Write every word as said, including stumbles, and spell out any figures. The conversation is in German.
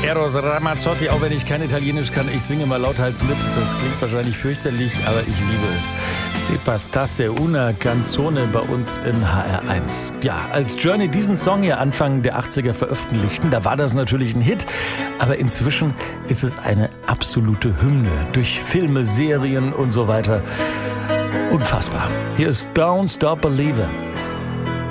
Eros Ramazzotti, auch wenn ich kein Italienisch kann, ich singe mal lauthals mit. Das klingt wahrscheinlich fürchterlich, aber ich liebe es. Se bastasse una canzone bei uns in H R eins. Ja, als Journey diesen Song hier Anfang der achtziger veröffentlichten, da war das natürlich ein Hit, aber inzwischen ist es eine absolute Hymne. Durch Filme, Serien und so weiter. Unfassbar. Hier ist Don't Stop Believin'.